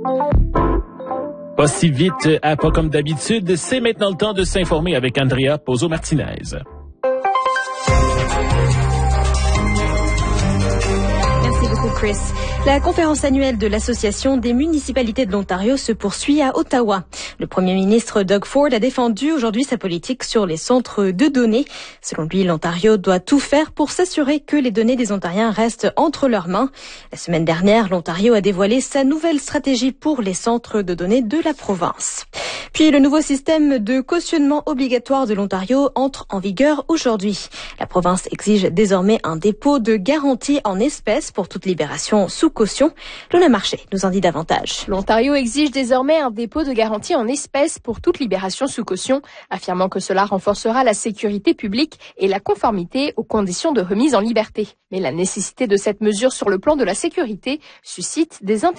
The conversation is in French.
Pas si vite, pas comme d'habitude, c'est maintenant le temps de s'informer avec Andrea Pozzo-Martinez. Merci beaucoup, Chris. La conférence annuelle de l'Association des municipalités de l'Ontario se poursuit à Ottawa. Le premier ministre Doug Ford a défendu aujourd'hui sa politique sur les centres de données. Selon lui, l'Ontario doit tout faire pour s'assurer que les données des Ontariens restent entre leurs mains. La semaine dernière, l'Ontario a dévoilé sa nouvelle stratégie pour les centres de données de la province. Puis le nouveau système de cautionnement obligatoire de l'Ontario entre en vigueur aujourd'hui. La province exige désormais un dépôt de garantie en espèces pour toute libération sous caution. Lona Marché nous en dit davantage. L'Ontario exige désormais un dépôt de garantie en espèces pour toute libération sous caution, affirmant que cela renforcera la sécurité publique et la conformité aux conditions de remise en liberté. Mais la nécessité de cette mesure sur le plan de la sécurité suscite des